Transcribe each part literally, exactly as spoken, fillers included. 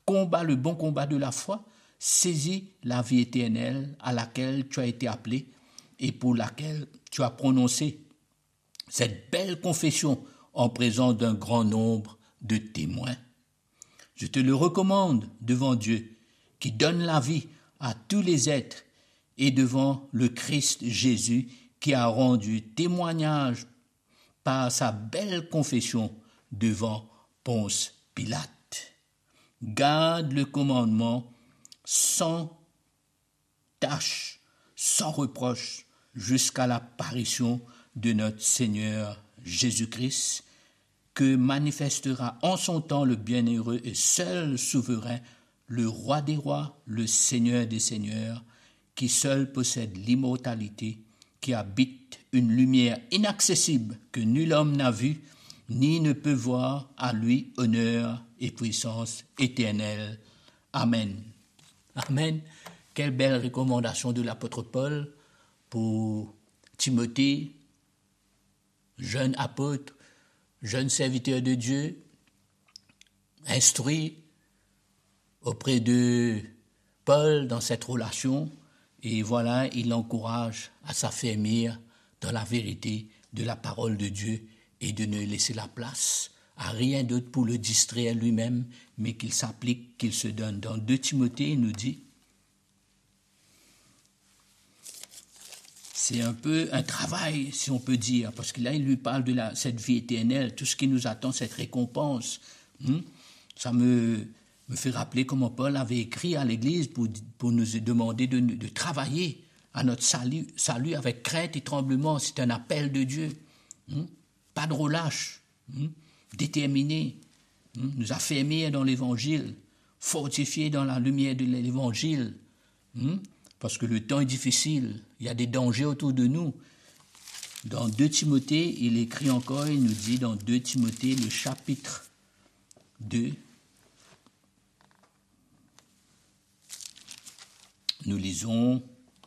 Combat le bon combat de la foi, saisis la vie éternelle à laquelle tu as été appelé et pour laquelle tu as prononcé cette belle confession en présence d'un grand nombre de témoins. Je te le recommande devant Dieu, qui donne la vie à tous les êtres, et devant le Christ Jésus, qui a rendu témoignage par sa belle confession devant Ponce Pilate. Garde le commandement sans tâche, sans reproche, jusqu'à l'apparition de notre Seigneur Jésus-Christ, que manifestera en son temps le bienheureux et seul souverain, le roi des rois, le Seigneur des seigneurs, qui seul possède l'immortalité, qui habite une lumière inaccessible que nul homme n'a vue, ni ne peut voir, à lui honneur et puissance éternelle. Amen. Amen. Quelle belle recommandation de l'apôtre Paul pour Timothée, jeune apôtre, jeune serviteur de Dieu, instruit auprès de Paul dans cette relation. Et voilà, il l'encourage à s'affermir dans la vérité de la parole de Dieu et de ne laisser la place à rien d'autre pour le distraire lui-même, mais qu'il s'applique, qu'il se donne. Dans deux Timothée, il nous dit, c'est un peu un travail, si on peut dire, parce que là, il lui parle de la, cette vie éternelle, tout ce qui nous attend, cette récompense. Hum? Ça me, me fait rappeler comment Paul avait écrit à l'Église pour, pour nous demander de, de travailler à notre salut, salut avec crainte et tremblement. C'est un appel de Dieu. Hum? Pas de relâche. Hum? Déterminé. Hum? Nous affermir dans l'Évangile, fortifier dans la lumière de l'Évangile. Hum? Parce que le temps est difficile, il y a des dangers autour de nous. Dans deux Timothée, il écrit encore, il nous dit dans deux Timothée, le chapitre deux, nous lisons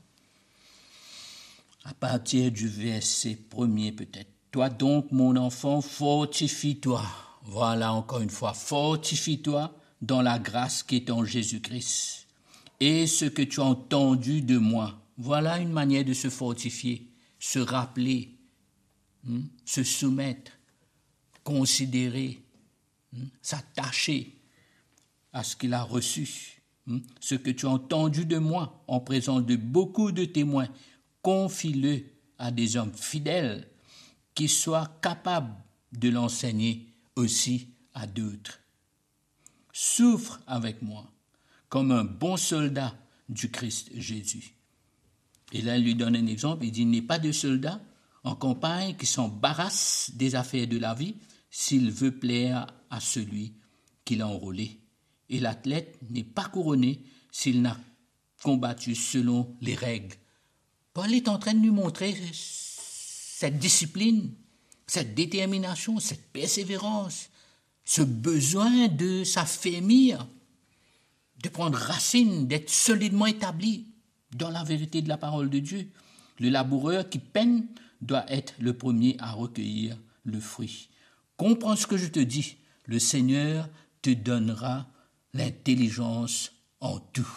à partir du verset premier peut-être. Toi donc, mon enfant, fortifie-toi. Voilà encore une fois, fortifie-toi dans la grâce qui est en Jésus-Christ. Et ce que tu as entendu de moi, voilà une manière de se fortifier, se rappeler, hein, se soumettre, considérer, hein, s'attacher à ce qu'il a reçu. Hein. Ce que tu as entendu de moi en présence de beaucoup de témoins, confie-le à des hommes fidèles qui soient capables de l'enseigner aussi à d'autres. Souffre avec moi comme un bon soldat du Christ Jésus. Et là, il lui donne un exemple, il dit, il n'est pas de soldat en campagne qui s'embarrasse des affaires de la vie s'il veut plaire à celui qui l'a enrôlé. Et l'athlète n'est pas couronné s'il n'a combattu selon les règles. Paul est en train de nous montrer cette discipline, cette détermination, cette persévérance, ce besoin de s'affermir, de prendre racine, d'être solidement établi dans la vérité de la parole de Dieu. Le laboureur qui peine doit être le premier à recueillir le fruit. Comprends ce que je te dis, le Seigneur te donnera l'intelligence en tout.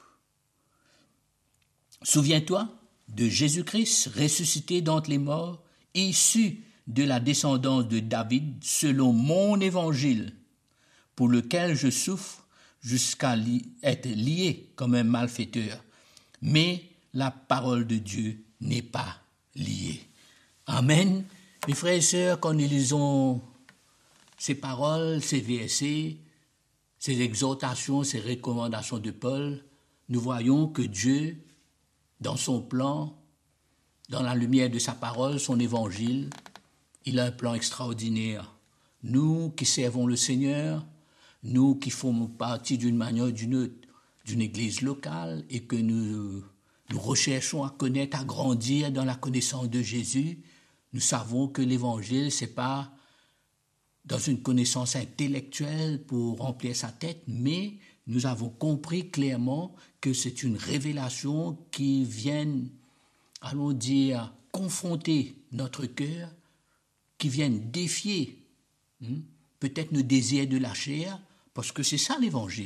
Souviens-toi de Jésus-Christ ressuscité d'entre les morts, issu de la descendance de David selon mon évangile, pour lequel je souffre jusqu'à li- être lié comme un malfaiteur. Mais la parole de Dieu n'est pas liée. Amen. Mes frères et sœurs, quand nous lisons ces paroles, ces versets, ces exhortations, ces recommandations de Paul, nous voyons que Dieu, dans son plan, dans la lumière de sa parole, son évangile, il a un plan extraordinaire. Nous qui servons le Seigneur, nous qui formons partie d'une manière ou d'une autre d'une église locale et que nous, nous recherchons à connaître, à grandir dans la connaissance de Jésus, nous savons que l'évangile, ce n'est pas dans une connaissance intellectuelle pour remplir sa tête, mais nous avons compris clairement que c'est une révélation qui vient, allons dire, confronter notre cœur, qui vient défier hein, peut-être nos désirs de la chair, parce que c'est ça l'évangile.